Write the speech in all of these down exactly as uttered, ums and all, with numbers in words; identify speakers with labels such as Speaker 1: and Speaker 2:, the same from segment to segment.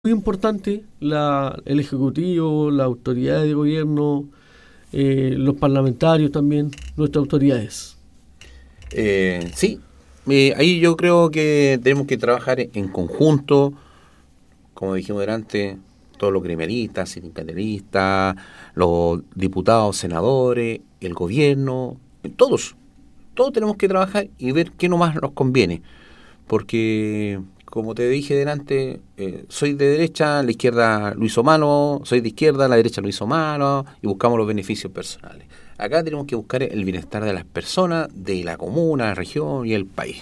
Speaker 1: muy importante la, el Ejecutivo, la autoridad de gobierno, eh, los parlamentarios también, nuestras autoridades.
Speaker 2: Eh, sí, eh, ahí yo creo que tenemos que trabajar en conjunto, como dijimos delante, todos los gremialistas, sindicalistas, los diputados, senadores, el gobierno, todos, todos tenemos que trabajar y ver qué nomás nos conviene, porque como te dije delante, eh, soy de derecha, la izquierda lo hizo malo, soy de izquierda, la derecha lo hizo malo, y buscamos los beneficios personales. Acá tenemos que buscar el bienestar de las personas, de la comuna, la región y el país.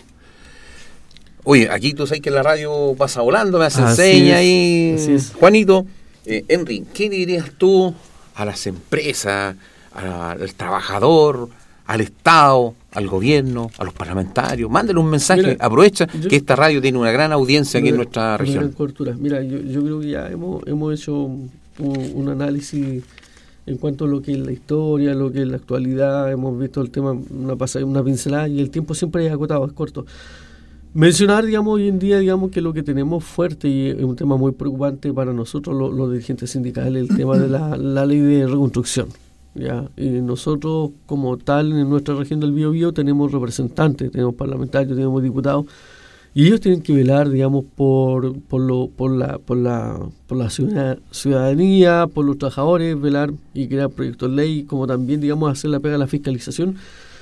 Speaker 2: Oye, aquí tú sabes que la radio pasa volando, me hace señas ahí.
Speaker 1: Así es.
Speaker 2: Juanito, eh, Henry, ¿qué dirías tú a las empresas, a, al trabajador, al Estado, al gobierno, a los parlamentarios? Mándale un mensaje, Mira, aprovecha yo, que esta radio tiene una gran audiencia aquí en nuestra región.
Speaker 1: Mira, yo, yo creo que ya hemos, hemos hecho un, un análisis en cuanto a lo que es la historia, lo que es la actualidad, hemos visto el tema, una pasada, una pincelada, y el tiempo siempre es acotado, es corto. Mencionar, digamos, hoy en día, digamos, que lo que tenemos fuerte y es un tema muy preocupante para nosotros, los, los dirigentes sindicales, el tema de la, la ley de reconstrucción. ¿Ya? Y nosotros, como tal, en nuestra región del Biobío tenemos representantes, tenemos parlamentarios, tenemos diputados, y ellos tienen que velar, digamos, por por lo por la por la por la ciudadanía, por los trabajadores, velar y crear proyectos de ley, como también, digamos, hacer la pega a la fiscalización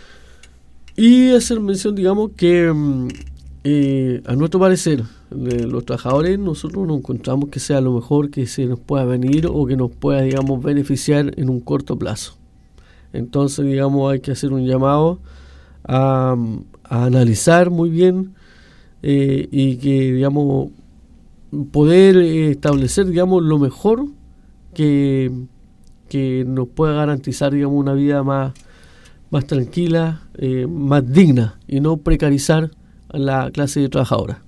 Speaker 1: y hacer mención, digamos, que eh, a nuestro parecer, de los trabajadores, nosotros no encontramos que sea lo mejor que se nos pueda venir o que nos pueda, digamos, beneficiar en un corto plazo. Entonces, digamos, hay que hacer un llamado a, a analizar muy bien eh, y que, digamos, poder eh, establecer, digamos, lo mejor que, que nos pueda garantizar, digamos, una vida más, más tranquila, eh, más digna y no precarizar a la clase trabajadora.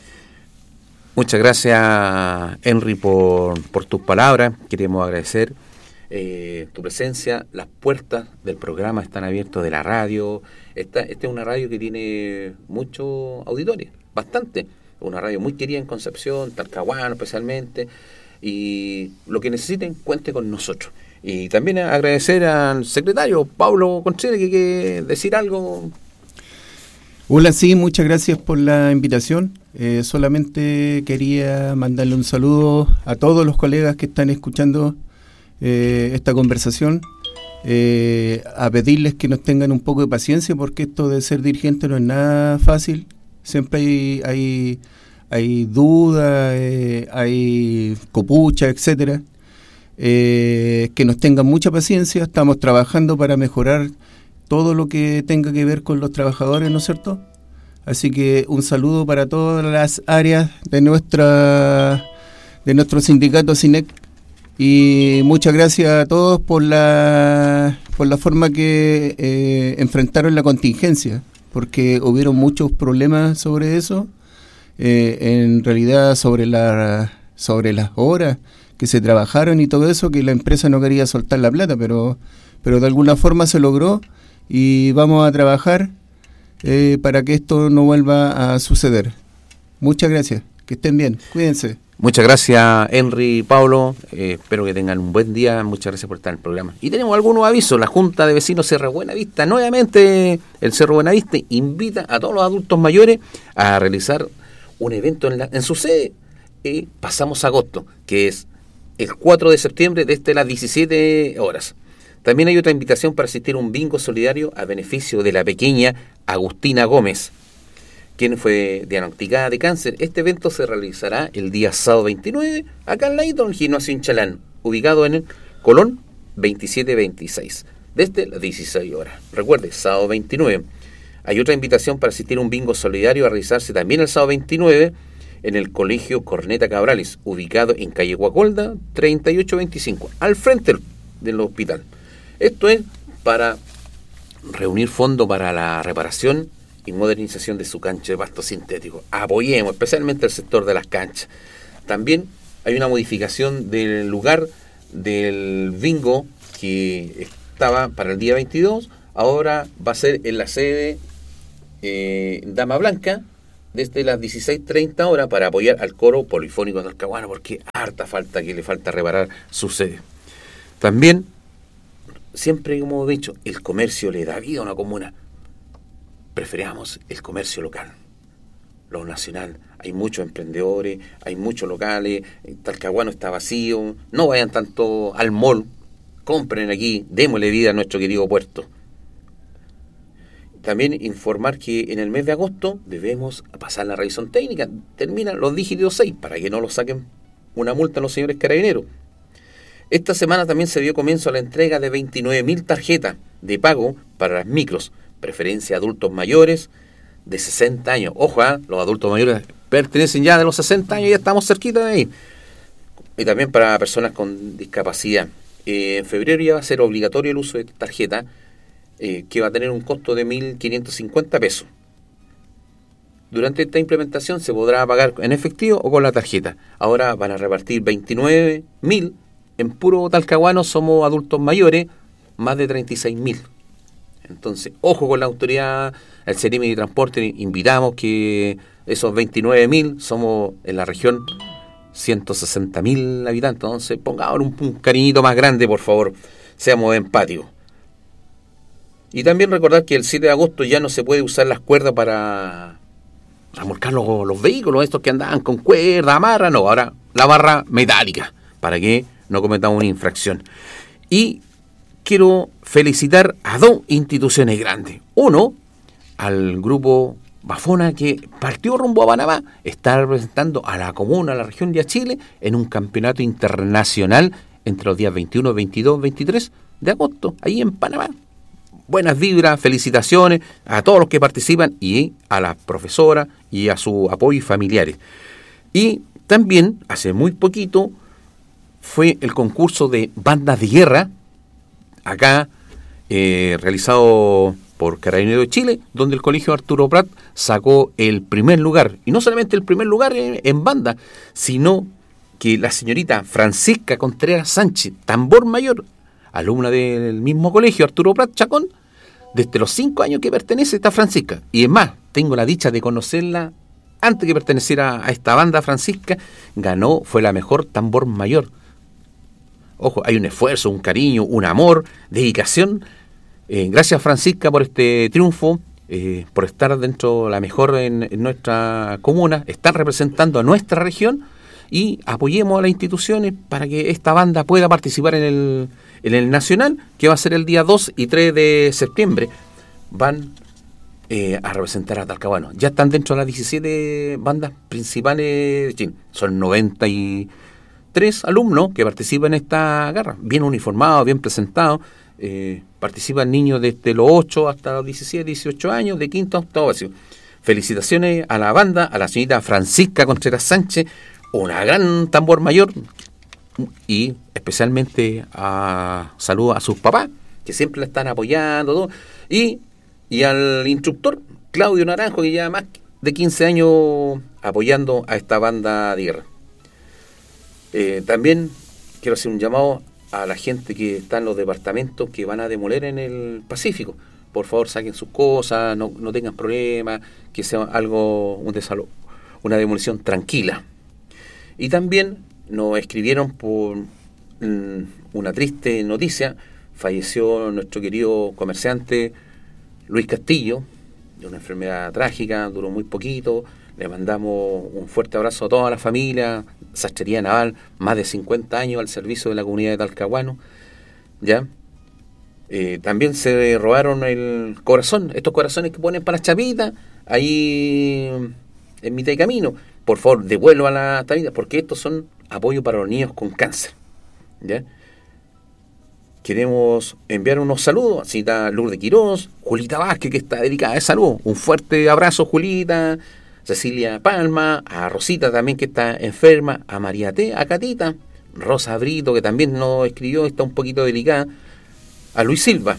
Speaker 2: Muchas gracias, Henry, por, por tus palabras. Queremos agradecer eh, tu presencia. Las puertas del programa están abiertas, de la radio. Esta, esta es una radio que tiene mucho auditorio, bastante. Una radio muy querida en Concepción, Talcahuano especialmente. Y lo que necesiten, cuente con nosotros. Y también agradecer al secretario, Pablo Contreras, que quiere decir algo.
Speaker 3: Hola, sí, muchas gracias por la invitación. Eh, solamente quería mandarle un saludo a todos los colegas que están escuchando eh, esta conversación, eh, a pedirles que nos tengan un poco de paciencia, porque esto de ser dirigente no es nada fácil. Siempre hay hay, hay dudas, eh, hay copucha, etcétera. Eh, que nos tengan mucha paciencia. Estamos trabajando para mejorar todo lo que tenga que ver con los trabajadores, ¿no es cierto? Así que un saludo para todas las áreas de nuestra de nuestro sindicato SINEC, y muchas gracias a todos por la por la forma que eh, enfrentaron la contingencia, porque hubieron muchos problemas sobre eso, eh, en realidad sobre la sobre las horas que se trabajaron y todo eso, que la empresa no quería soltar la plata, pero pero de alguna forma se logró. Y vamos a trabajar eh, para que esto no vuelva a suceder. Muchas gracias, que estén bien, cuídense.
Speaker 2: Muchas gracias, Henry, Pablo, eh, espero que tengan un buen día, muchas gracias por estar en el programa. Y tenemos algunos avisos. La Junta de Vecinos Cerro Buenavista, nuevamente el Cerro Buenavista invita a todos los adultos mayores a realizar un evento en, la, en su sede. Eh, pasamos agosto, que es el cuatro de septiembre desde las diecisiete horas. También hay otra invitación para asistir a un bingo solidario a beneficio de la pequeña Agustina Gómez, quien fue diagnosticada de cáncer. Este evento se realizará el día sábado veintinueve, acá en Laito, en el gimnasio Inchalán, ubicado en el Colón veintisiete veintiséis, desde las dieciséis horas. Recuerde, sábado veintinueve. Hay otra invitación para asistir a un bingo solidario a realizarse también el sábado veintinueve en el Colegio Corneta Cabrales, ubicado en calle Guacolda treinta y ocho veinticinco, al frente del hospital. Esto es para reunir fondos para la reparación y modernización de su cancha de pasto sintético. Apoyemos especialmente el sector de las canchas. También hay una modificación del lugar del bingo que estaba para el día veintidós. Ahora va a ser en la sede eh, Dama Blanca, desde las dieciséis treinta horas para apoyar al coro polifónico de Talcahuano, porque harta falta que le falta reparar su sede. También, siempre como he dicho, el comercio le da vida a una comuna. Preferíamos el comercio local, lo nacional. Hay muchos emprendedores, hay muchos locales, Talcahuano está vacío, no vayan tanto al mall, compren aquí, démosle vida a nuestro querido puerto. También informar que en el mes de agosto debemos pasar la revisión técnica, terminan los dígitos seis para que no lo saquen una multa a los señores carabineros. Esta semana también se dio comienzo a la entrega de veintinueve mil tarjetas de pago para las micros, preferencia adultos mayores de sesenta años. Ojo, ¿eh? Los adultos mayores pertenecen ya de los sesenta años, ya estamos cerquita de ahí. Y también para personas con discapacidad. Eh, en febrero ya va a ser obligatorio el uso de tarjeta, eh, que va a tener un costo de mil quinientos cincuenta pesos. Durante esta implementación se podrá pagar en efectivo o con la tarjeta. Ahora van a repartir veintinueve mil. En puro Talcahuano somos adultos mayores, más de treinta y seis mil. Entonces, ojo con la autoridad, el Ceremi de Transporte, invitamos que esos veintinueve mil, somos en la región ciento sesenta mil habitantes, entonces pongamos un, un cariñito más grande, por favor, seamos empáticos. Y también recordar que el siete de agosto ya no se puede usar las cuerdas para remolcar los, los vehículos, estos que andaban con cuerda, amarra, no, ahora la barra metálica, para que no cometamos una infracción. Y quiero felicitar a dos instituciones grandes. Uno, al grupo Bafona, que partió rumbo a Panamá, está representando a la comuna, a la región de a Chile, en un campeonato internacional entre los días veintiuno, veintidós, veintitrés de agosto, ahí en Panamá. Buenas vibras, felicitaciones a todos los que participan y a la profesora y a su apoyo y familiares. Y también, hace muy poquito, fue el concurso de bandas de guerra, acá, eh, realizado por Carabineros de Chile, donde el Colegio Arturo Prat sacó el primer lugar. Y no solamente el primer lugar en, en banda, sino que la señorita Francisca Contreras Sánchez, tambor mayor, alumna del mismo colegio Arturo Prat Chacón, desde los cinco años que pertenece a esta Francisca. Y es más, tengo la dicha de conocerla antes que perteneciera a esta banda. Francisca ganó, fue la mejor tambor mayor. Ojo, hay un esfuerzo, un cariño, un amor, dedicación. Eh, gracias, Francisca, por este triunfo, eh, por estar dentro de la mejor en, en nuestra comuna, estar representando a nuestra región, y apoyemos a las instituciones para que esta banda pueda participar en el, en el Nacional, que va a ser el día dos y tres de septiembre. Van eh, a representar a Talcahuano. Ya están dentro de las diecisiete bandas principales de Chile. Son noventa y tres alumnos que participan en esta garra, bien uniformados, bien presentados. Eh, participan niños desde los ocho hasta los diecisiete, dieciocho años, de quinto a octavo básico. Felicitaciones a la banda, a la señorita Francisca Contreras Sánchez, una gran tambor mayor, y especialmente a saludos a sus papás, que siempre la están apoyando, todo, y, y al instructor Claudio Naranjo, que lleva más de quince años apoyando a esta banda de guerra. Eh, también quiero hacer un llamado a la gente que está en los departamentos que van a demoler en el Pacífico. Por favor, saquen sus cosas, no, no tengan problemas, que sea algo, un desalo, una demolición tranquila. Y también nos escribieron por mm, una triste noticia. Falleció nuestro querido comerciante Luis Castillo, de una enfermedad trágica, duró muy poquito. Le mandamos un fuerte abrazo a toda la familia. Sastrería Naval, más de cincuenta años al servicio de la comunidad de Talcahuano. ¿Ya? Eh, también se robaron el corazón, estos corazones que ponen para las chapitas, ahí en mitad de camino. Por favor, devuelvan las tapitas, porque estos son apoyo para los niños con cáncer. ¿Ya? Queremos enviar unos saludos, así está Lourdes Quirós, Julita Vázquez, que está dedicada de salud. Un fuerte abrazo, Julita. Cecilia Palma, a Rosita también, que está enferma, a María T, a Catita, Rosa Brito, que también nos escribió, está un poquito delicada, a Luis Silva,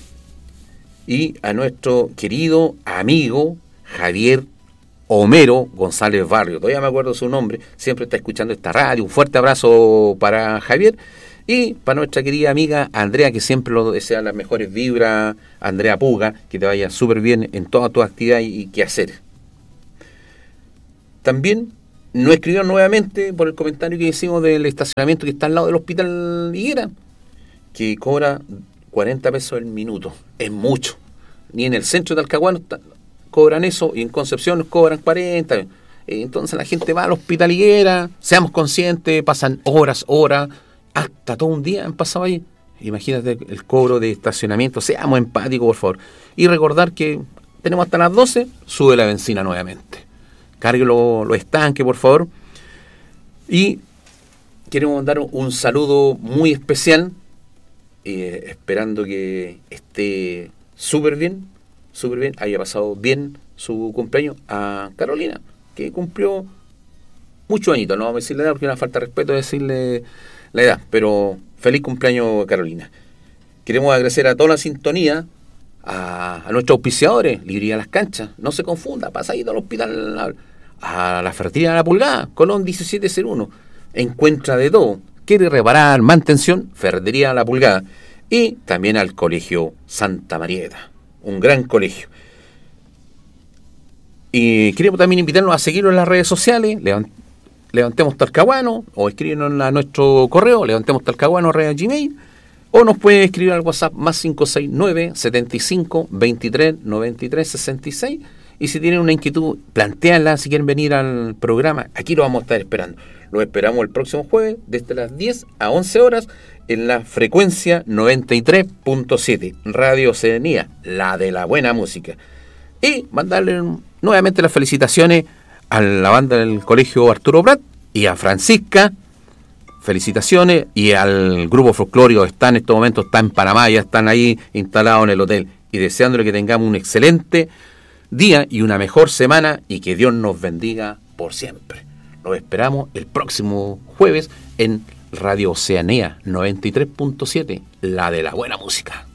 Speaker 2: y a nuestro querido amigo Javier Homero González Barrio, todavía me acuerdo su nombre, siempre está escuchando esta radio. Un fuerte abrazo para Javier, y para nuestra querida amiga Andrea, que siempre lo desea las mejores vibras. Andrea Puga, que te vaya súper bien en toda tu actividad y, y qué hacer. también nos escribieron nuevamente por el comentario que hicimos del estacionamiento que está al lado del Hospital Higuera, que cobra cuarenta pesos el minuto. Es mucho. Ni en el centro de Talcahuano cobran eso, y en Concepción cobran cuarenta. Entonces la gente va al Hospital Higuera, seamos conscientes, pasan horas, horas, hasta todo un día han pasado ahí. Imagínate el cobro de estacionamiento, seamos empáticos, por favor. Y recordar que tenemos hasta las doce, sube la benzina nuevamente. Cargue los lo estanques, por favor. Y queremos mandar un saludo muy especial, eh, esperando que esté súper bien, súper bien, haya pasado bien su cumpleaños, a Carolina, que cumplió muchos añitos. No vamos a decirle la edad porque una falta de respeto decirle la edad, pero feliz cumpleaños, Carolina. Queremos agradecer a toda la sintonía, a, a nuestros auspiciadores, Librería Las Canchas, no se confunda, pasadito al hospital, a la Ferretería de la Pulgada, Colón diecisiete cero uno, encuentra de todo, quiere reparar, mantención, Ferretería La Pulgada, y también al Colegio Santa Marieta, un gran colegio. Y queremos también invitarnos a seguirnos en las redes sociales, levant, Levantemos Talcahuano, o escríbenos a nuestro correo, levantemos talcahuano arroba gmail, o nos puede escribir al WhatsApp más cinco seis nueve, setenta y cinco, veintitrés, noventa y tres, sesenta y seis, y si tienen una inquietud, plantéanla si quieren venir al programa, aquí lo vamos a estar esperando. Los esperamos el próximo jueves, desde las diez a once horas, en la frecuencia noventa y tres punto siete, Radio Oceanía, la de la buena música. Y mandarle nuevamente las felicitaciones a la banda del Colegio Arturo Prat y a Francisca, felicitaciones, y al grupo folclórico que está en estos momentos, está en Panamá, ya están ahí instalados en el hotel, y deseándole que tengamos un excelente día y una mejor semana, y que Dios nos bendiga por siempre. Los esperamos el próximo jueves en Radio Oceanía noventa y tres punto siete, la de la buena música.